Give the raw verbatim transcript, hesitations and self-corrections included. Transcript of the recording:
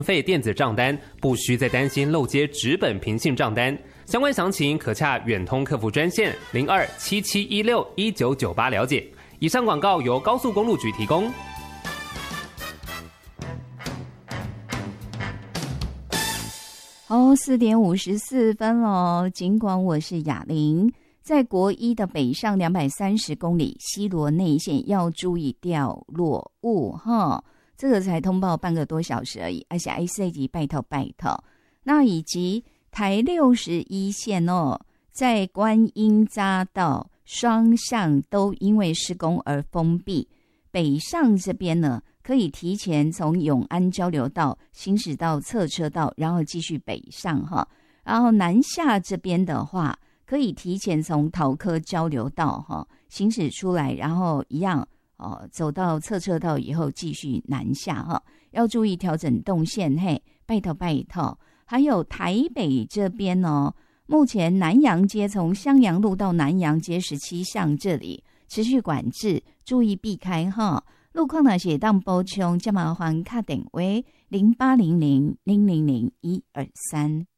费电子账单，不需再担心漏接纸本平信账单。相关详情可洽远通客服专线零二七七一六一九九八了解。以上广告由高速公路局提供。 哦，四点五十四分哦。尽管我是雅玲，在国一的北上两百三十公里西螺内线要注意掉落物哈。这个才通报半个多小时而已，而且 I C 级拜托拜托。那以及台六十一线哦，在观音匝道双向都因为施工而封闭，北上这边呢，可以提前从永安交流道行驶到侧车道，然后继续北上哈。然后南下这边的话，可以提前从桃科交流道哈行驶出来，然后一样哦走到侧车道以后继续南下哈。要注意调整动线嘿，拜托拜托。还有台北这边哦，目前南阳街从襄阳路到南阳街十七巷这里持续管制，注意避开哈。路况呢写当补充，就麻烦打电话零八零零零零零一二三。